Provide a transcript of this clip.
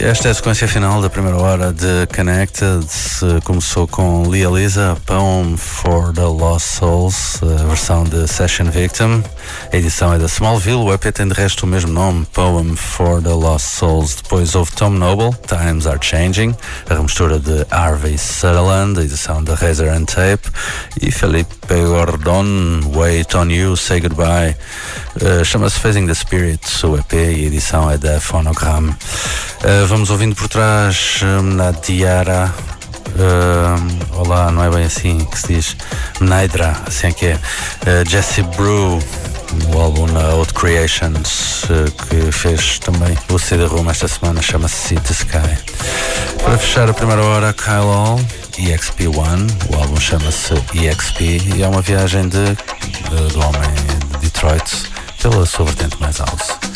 Esta é a sequência final da primeira hora de Connected. Começou com Lia Lisa, Poem for the Lost Souls, a versão de Session Victim. A edição é da Smallville, o EP tem de resto o mesmo nome, Poem for the Lost Souls. Depois houve Tom Noble, Times Are Changing, a remistura de Harvey Sutherland, a edição da Razor and Tape. E Felipe Gordon, Wait on You, Say Goodbye. Chama-se Phasing the Spirit, o EP, e a edição é da Phonogram. Vamos ouvindo por trás Nadiara. Olá, não é bem assim que se diz. Naidra, assim é que é. Jesse Brew, o álbum na Old Creations, que fez também o CD-ROM esta semana, chama-se See the Sky. Para fechar a primeira hora, Kyle Hall, EXP1, o álbum chama-se EXP e é uma viagem do homem de Detroit pela sua vertente mais house.